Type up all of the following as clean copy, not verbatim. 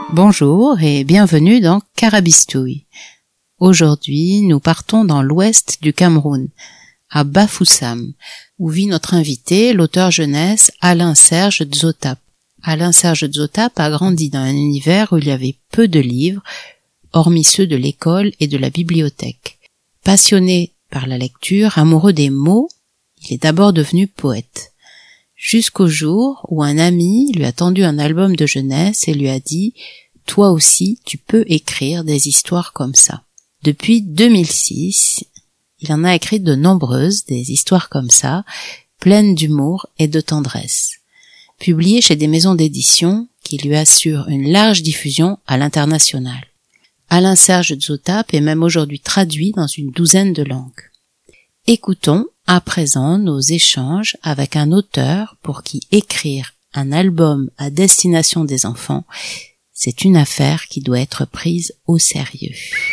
Bonjour et bienvenue dans Carabistouille. Aujourd'hui, nous partons dans l'ouest du Cameroun, à Bafoussam, où vit notre invité, l'auteur jeunesse Alain-Serge Dzotap. Alain-Serge Dzotap a grandi dans un univers où il y avait peu de livres, hormis ceux de l'école et de la bibliothèque. Passionné par la lecture, amoureux des mots, il est d'abord devenu poète. Jusqu'au jour où un ami lui a tendu un album de jeunesse et lui a dit « Toi aussi, tu peux écrire des histoires comme ça ». Depuis 2006, il en a écrit de nombreuses, des histoires comme ça, pleines d'humour et de tendresse, publiées chez des maisons d'édition qui lui assurent une large diffusion à l'international. Alain-Serge Dzotap est même aujourd'hui traduit dans une douzaine de langues. Écoutons à présent nos échanges avec un auteur pour qui écrire un album à destination des enfants, c'est une affaire qui doit être prise au sérieux.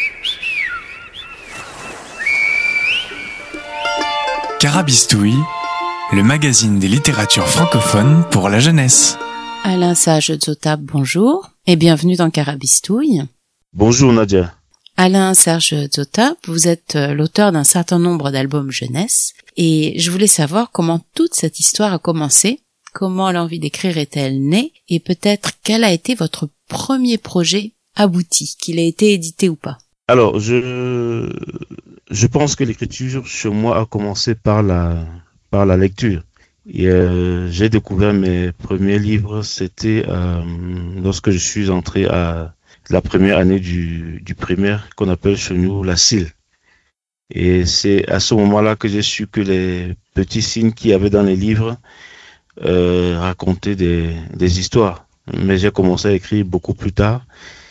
Carabistouille, le magazine des littératures francophones pour la jeunesse. Alain-Serge Dzotap, bonjour et bienvenue dans Carabistouille. Bonjour Nadia. Alain-Serge Dzotap, vous êtes l'auteur d'un certain nombre d'albums jeunesse et je voulais savoir comment toute cette histoire a commencé, comment l'envie d'écrire est-elle née et peut-être quel a été votre premier projet abouti, qu'il ait été édité ou pas. Alors, je pense que l'écriture chez moi a commencé par la lecture. Et j'ai découvert mes premiers livres, c'était lorsque je suis entré à la première année du primaire, qu'on appelle chez nous la CIL. Et c'est à ce moment-là que j'ai su que les petits signes qu'il y avait dans les livres racontaient des histoires. Mais j'ai commencé à écrire beaucoup plus tard,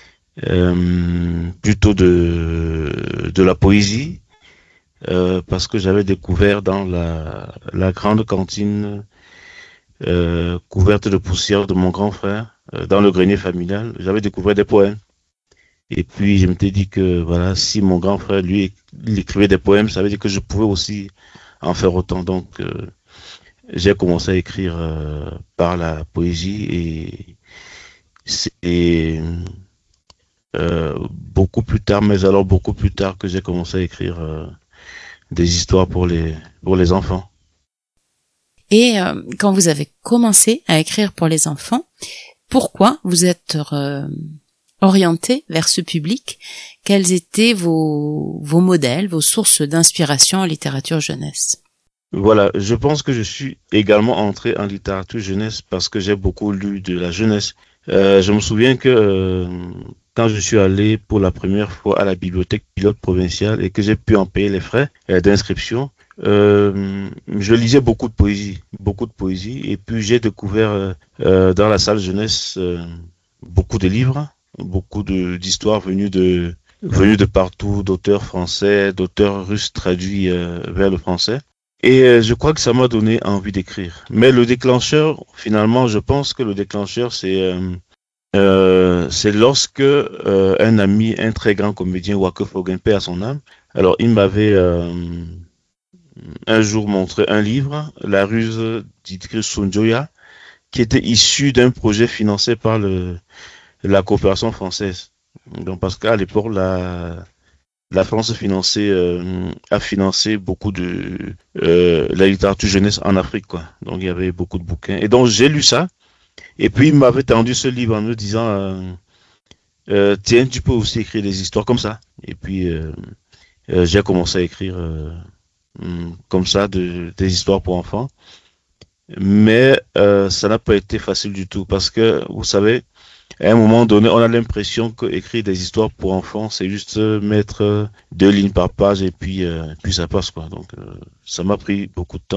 plutôt de la poésie, parce que j'avais découvert dans la grande cantine couverte de poussière de mon grand frère, dans le grenier familial, j'avais découvert des poèmes. Et puis je m'étais dit que voilà, si mon grand frère lui il écrivait des poèmes, ça veut dire que je pouvais aussi en faire autant. Donc j'ai commencé à écrire par la poésie et c'est beaucoup plus tard, mais alors beaucoup plus tard que j'ai commencé à écrire des histoires pour les enfants. Et quand vous avez commencé à écrire pour les enfants, pourquoi vous êtes orienté vers ce public? Quels étaient vos modèles, vos sources d'inspiration en littérature jeunesse? Voilà, je pense que je suis également entré en littérature jeunesse parce que j'ai beaucoup lu de la jeunesse. Je me souviens que quand je suis allé pour la première fois à la bibliothèque pilote provinciale et que j'ai pu en payer les frais d'inscription, je lisais beaucoup de poésie, et puis j'ai découvert dans la salle jeunesse beaucoup de livres, beaucoup d'histoires venues de partout, d'auteurs français, d'auteurs russes traduits vers le français. Et je crois que ça m'a donné envie d'écrire. Mais le déclencheur, finalement, je pense que le déclencheur, c'est lorsque un ami, un très grand comédien, Wake Fogen, paix à son âme, alors il m'avait un jour montré un livre, La ruse d'Idriss Soundjoya, qui était issu d'un projet financé par la coopération française. Donc parce qu'à l'époque, la France a financé beaucoup de la littérature jeunesse en Afrique, quoi. Donc il y avait beaucoup de bouquins. Et donc j'ai lu ça. Et puis il m'avait tendu ce livre en me disant tiens, tu peux aussi écrire des histoires comme ça. Et puis j'ai commencé à écrire comme ça des histoires pour enfants. Mais ça n'a pas été facile du tout parce que vous savez, à un moment donné, on a l'impression que écrire des histoires pour enfants, c'est juste mettre 2 lignes par page et puis ça passe, quoi. Donc ça m'a pris beaucoup de temps.